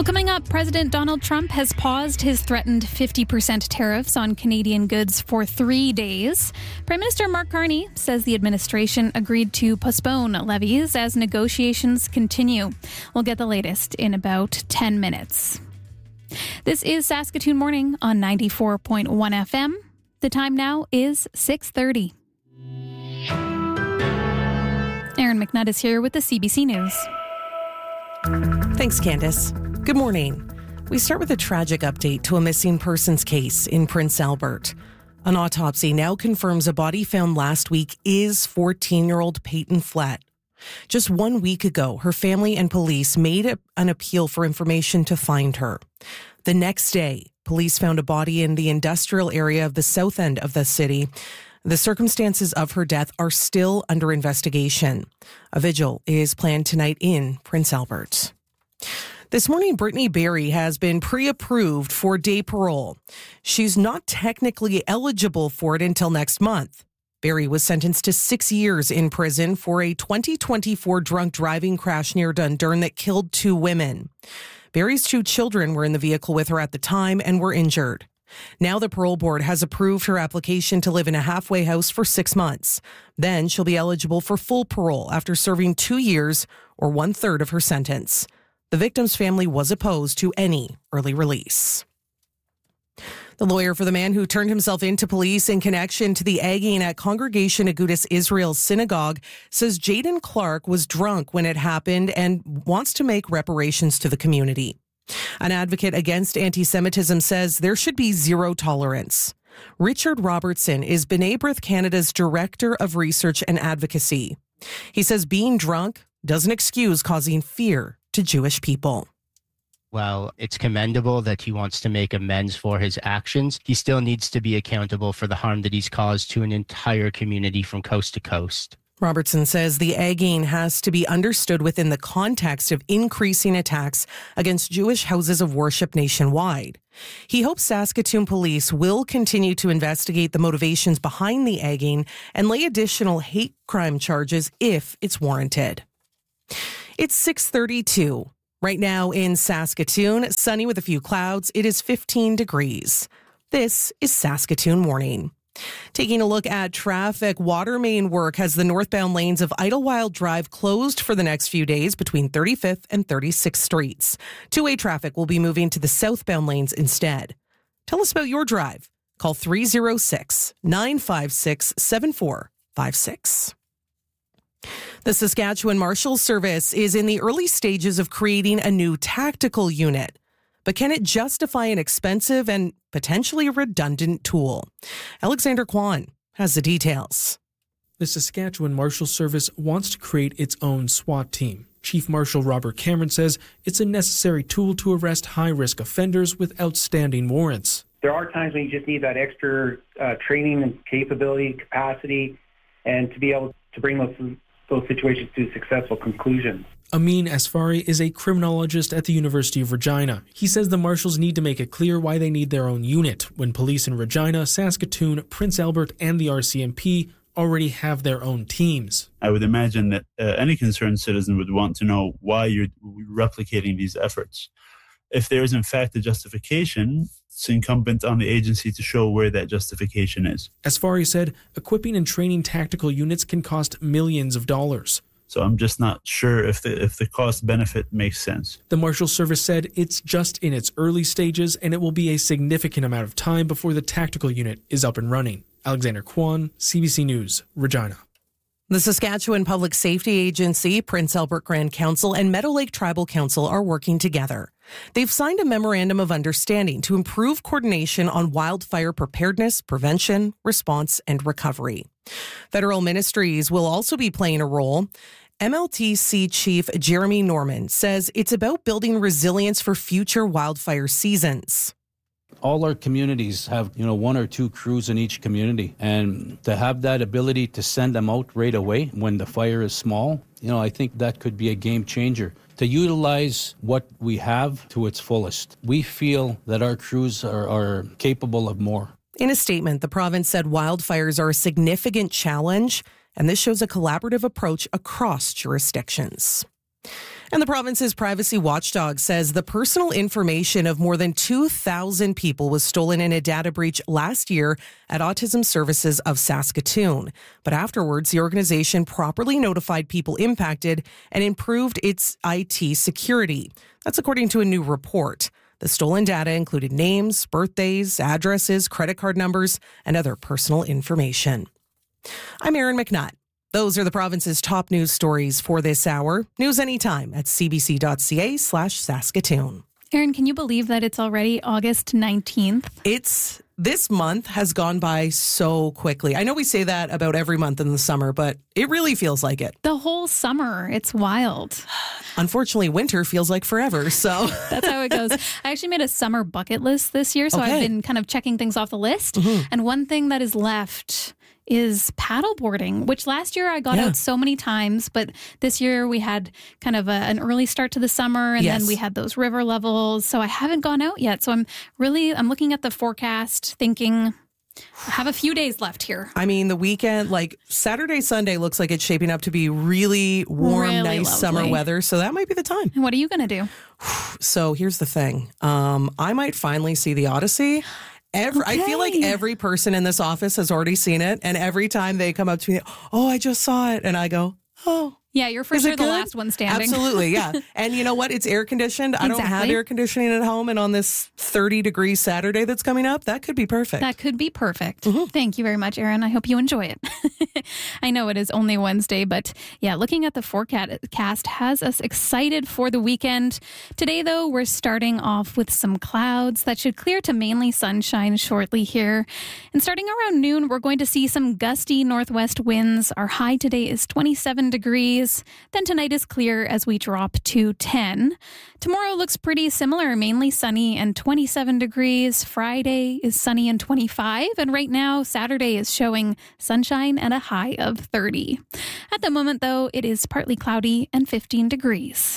Well, coming up, President Donald Trump has paused his threatened 50% tariffs on Canadian goods for 3 days. Prime Minister Mark Carney says the administration agreed to postpone levies as negotiations continue. We'll get the latest in about 10 minutes. This is Saskatoon Morning on 94.1 FM. The time now is 6:30. Aaron McNutt is here with the CBC News. Thanks, Candace. Good morning. We start with a tragic update to a missing persons case in Prince Albert. An autopsy now confirms a body found last week is 14-year-old Peyton Flett. Just 1 week ago, her family and police made an appeal for information to find her. The next day, police found a body in the industrial area of the south end of the city. The circumstances of her death are still under investigation. A vigil is planned tonight in Prince Albert. This morning, Brittany Barry has been pre-approved for day parole. She's not technically eligible for it until next month. Barry was sentenced to 6 years in prison for a 2024 drunk driving crash near Dundurn that killed 2 women. Barry's 2 children were in the vehicle with her at the time and were injured. Now the parole board has approved her application to live in a halfway house for 6 months. Then she'll be eligible for full parole after serving 2 years or 1/3 of her sentence. The victim's family was opposed to any early release. The lawyer for the man who turned himself into police in connection to the egging at Congregation Agudas Israel Synagogue says Jaden Clark was drunk when it happened and wants to make reparations to the community. An advocate against anti-Semitism says there should be zero tolerance. Richard Robertson is B'nai B'rith Canada's Director of Research and Advocacy. He says being drunk doesn't excuse causing fear to Jewish people. While it's commendable that he wants to make amends for his actions, he still needs to be accountable for the harm that he's caused to an entire community from coast to coast. Robertson says the egging has to be understood within the context of increasing attacks against Jewish houses of worship nationwide. He hopes Saskatoon police will continue to investigate the motivations behind the egging and lay additional hate crime charges if it's warranted. It's 6:32. Right now in Saskatoon, sunny with a few clouds. It is 15 degrees. This is Saskatoon Morning. Taking a look at traffic, water main work has the northbound lanes of Idlewild Drive closed for the next few days between 35th and 36th Streets. Two-way traffic will be moving to the southbound lanes instead. Tell us about your drive. Call 306-956-7456. The Saskatchewan Marshals Service is in the early stages of creating a new tactical unit. But can it justify an expensive and potentially redundant tool? Alexander Kwan has the details. The Saskatchewan Marshals Service wants to create its own SWAT team. Chief Marshal Robert Cameron says it's a necessary tool to arrest high-risk offenders with outstanding warrants. There are times when you just need that extra training and capability, capacity, and to be able to bring those situations to a successful conclusion. Amin Asfari is a criminologist at the University of Regina. He says the Marshals need to make it clear why they need their own unit, when police in Regina, Saskatoon, Prince Albert, and the RCMP already have their own teams. I would imagine that any concerned citizen would want to know why you're replicating these efforts. If there is in fact a justification, it's incumbent on the agency to show where that justification is. Asfari said equipping and training tactical units can cost millions of dollars. So I'm just not sure if the cost-benefit makes sense. The Marshal Service said it's just in its early stages and it will be a significant amount of time before the tactical unit is up and running. Alexander Kwan, CBC News, Regina. The Saskatchewan Public Safety Agency, Prince Albert Grand Council, and Meadow Lake Tribal Council are working together. They've signed a memorandum of understanding to improve coordination on wildfire preparedness, prevention, response, and recovery. Federal ministries will also be playing a role. MLTC Chief Jeremy Norman says it's about building resilience for future wildfire seasons. All our communities have, one or two crews in each community. And to have that ability to send them out right away when the fire is small, I think that could be a game changer. To utilize what we have to its fullest. We feel that our crews are capable of more. In a statement, the province said wildfires are a significant challenge, and this shows a collaborative approach across jurisdictions. And the province's privacy watchdog says the personal information of more than 2,000 people was stolen in a data breach last year at Autism Services of Saskatoon. But afterwards, the organization properly notified people impacted and improved its IT security. That's according to a new report. The stolen data included names, birthdays, addresses, credit card numbers, and other personal information. I'm Erin McNutt. Those are the province's top news stories for this hour. News anytime at cbc.ca/Saskatoon. Erin, can you believe that it's already August 19th? This month has gone by so quickly. I know we say that about every month in the summer, but it really feels like it. The whole summer. It's wild. Unfortunately, winter feels like forever, so. That's how it goes. I actually made a summer bucket list this year, so I've been kind of checking things off the list. Mm-hmm. And one thing that is left is paddleboarding, which last year I got out so many times, but this year we had kind of an early start to the summer, and then we had those river levels, so I haven't gone out yet. So I'm looking at the forecast thinking I have a few days left here. I mean, the weekend, like Saturday, Sunday looks like it's shaping up to be really warm, really nice lovely summer weather, so that might be the time. And what are you going to do? So here's the thing. I might finally see The Odyssey. I feel like every person in this office has already seen it. And every time they come up to me, oh, I just saw it. And I go, oh. Yeah, you're for sure the last one standing. Absolutely, yeah. And you know what? It's air conditioned. I don't have air conditioning at home. And on this 30-degree Saturday that's coming up, that could be perfect. That could be perfect. Mm-hmm. Thank you very much, Erin. I hope you enjoy it. I know it is only Wednesday, but yeah, looking at the forecast has us excited for the weekend. Today, though, we're starting off with some clouds that should clear to mainly sunshine shortly here. And starting around noon, we're going to see some gusty northwest winds. Our high today is 27 degrees. Then tonight is clear as we drop to 10. Tomorrow looks pretty similar, mainly sunny and 27 degrees. Friday is sunny and 25. And right now, Saturday is showing sunshine and a high of 30. At the moment, though, it is partly cloudy and 15 degrees.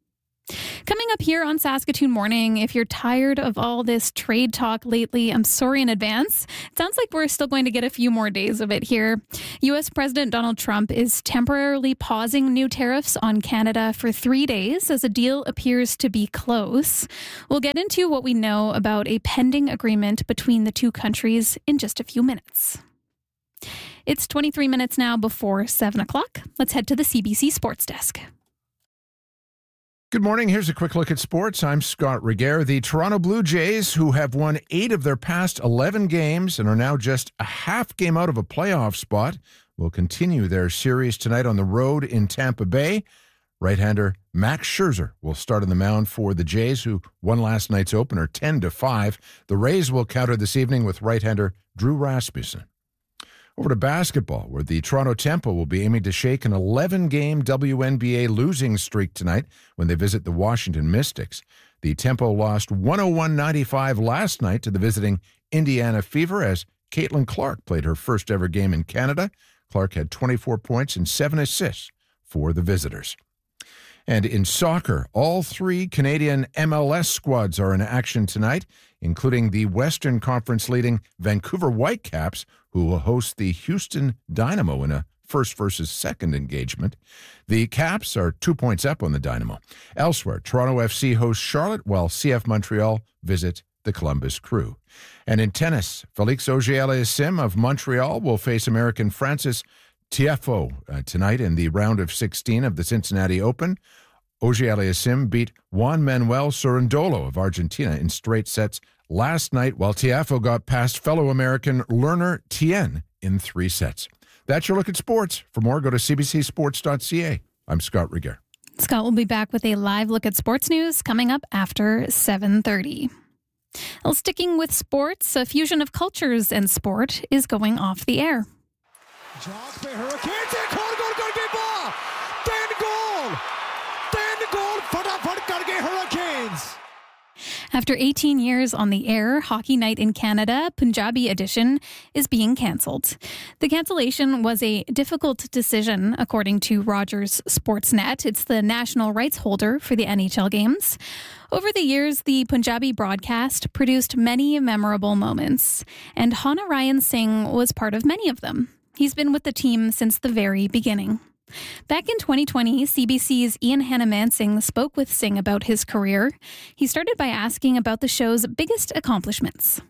Coming up here on Saskatoon Morning, if you're tired of all this trade talk lately, I'm sorry in advance. It sounds like we're still going to get a few more days of it here. U.S. President Donald Trump is temporarily pausing new tariffs on Canada for 3 days as a deal appears to be close. We'll get into what we know about a pending agreement between the two countries in just a few minutes. It's 23 minutes now before 7 o'clock. Let's head to the CBC Sports Desk. Good morning. Here's a quick look at sports. I'm Scott Reguer. The Toronto Blue Jays, who have won 8 of their past 11 games and are now just a half game out of a playoff spot, will continue their series tonight on the road in Tampa Bay. Right-hander Max Scherzer will start on the mound for the Jays, who won last night's opener 10-5. The Rays will counter this evening with right-hander Drew Rasmussen. Over to basketball, where the Toronto Tempo will be aiming to shake an 11-game WNBA losing streak tonight when they visit the Washington Mystics. The Tempo lost 101-95 last night to the visiting Indiana Fever as Caitlin Clark played her first-ever game in Canada. Clark had 24 points and 7 assists for the visitors. And in soccer, all 3 Canadian MLS squads are in action tonight, including the Western Conference leading Vancouver Whitecaps, who will host the Houston Dynamo in a first versus second engagement. The Caps are 2 points up on the Dynamo. Elsewhere, Toronto FC hosts Charlotte, while CF Montreal visit the Columbus Crew. And in tennis, Felix Auger-Aliassime of Montreal will face American Francis Tiafoe tonight in the round of 16 of the Cincinnati Open. Auger-Aliassime beat Juan Manuel Cerundolo of Argentina in straight sets last night, while Tiafoe got past fellow American Lerner Tien in 3 sets. That's your look at sports. For more, go to cbcsports.ca. I'm Scott Reguer. Scott will be back with a live look at sports news coming up after 7:30. Well, sticking with sports, a fusion of cultures and sport is going off the air. Jaws by Hurricanes and goal game ball. Dan goal फटाफट कर गए Hurricanes. After 18 years on the air, Hockey Night in Canada, Punjabi edition, is being cancelled. The cancellation was a difficult decision, according to Rogers Sportsnet. It's the national rights holder for the NHL games. Over the years, the Punjabi broadcast produced many memorable moments, and Hannah Ryan Singh was part of many of them. He's been with the team since the very beginning. Back in 2020, CBC's Ian Hannah-Mansing spoke with Singh about his career. He started by asking about the show's biggest accomplishments.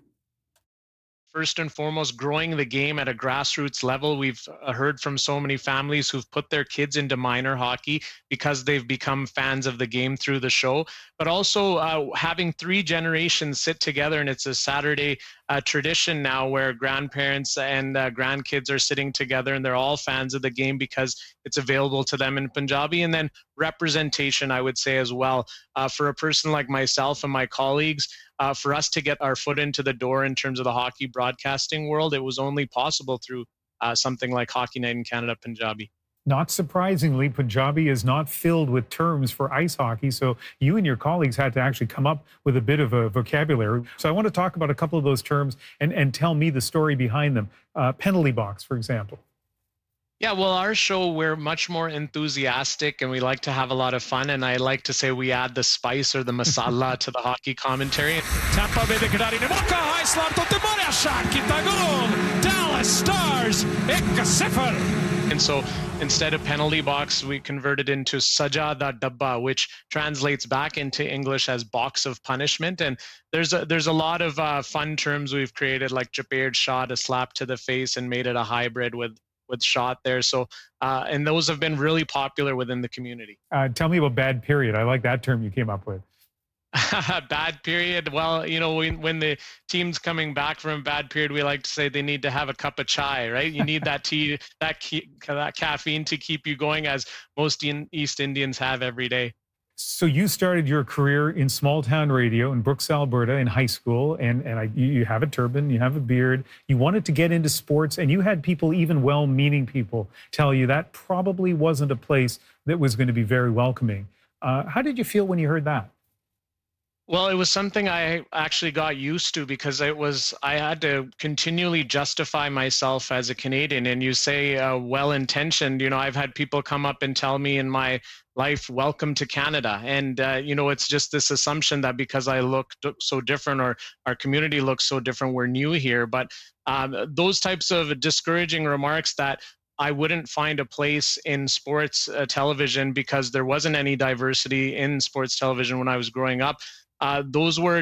First and foremost, growing the game at a grassroots level. We've heard from so many families who've put their kids into minor hockey because they've become fans of the game through the show, but also having 3 generations sit together. And it's a Saturday tradition now where grandparents and grandkids are sitting together and they're all fans of the game because it's available to them in Punjabi. And then representation, I would say as well, for a person like myself and my colleagues, for us to get our foot into the door in terms of the hockey broadcasting world, it was only possible through something like Hockey Night in Canada Punjabi. Not surprisingly, Punjabi is not filled with terms for ice hockey, so you and your colleagues had to actually come up with a bit of a vocabulary. So I want to talk about a couple of those terms and tell me the story behind them. Penalty box, for example. Yeah, well, our show, we're much more enthusiastic and we like to have a lot of fun. And I like to say we add the spice or the masala to the hockey commentary. Tampa Bay high slap to Timoria Shaq, Dallas Stars, And so instead of penalty box, we converted into Sajada Dabba, which translates back into English as box of punishment. And there's a lot of fun terms we've created, like Japared shot, a slap to the face, and made it a hybrid with shot there. So, and those have been really popular within the community. Tell me about bad period. I like that term you came up with. Bad period. Well, you know, when the team's coming back from a bad period, we like to say they need to have a cup of chai, right? You need that tea, that caffeine to keep you going, as most East Indians have every day. So you started your career in small town radio in Brooks, Alberta in high school, and you have a turban, you have a beard, you wanted to get into sports, and you had people, even well-meaning people, tell you that probably wasn't a place that was going to be very welcoming. How did you feel when you heard that? Well, it was something I actually got used to because I had to continually justify myself as a Canadian. And you say well-intentioned, you know, I've had people come up and tell me in my life, welcome to Canada. And, you know, it's just this assumption that because I look so different or our community looks so different, we're new here. But those types of discouraging remarks that I wouldn't find a place in sports television because there wasn't any diversity in sports television when I was growing up. Those were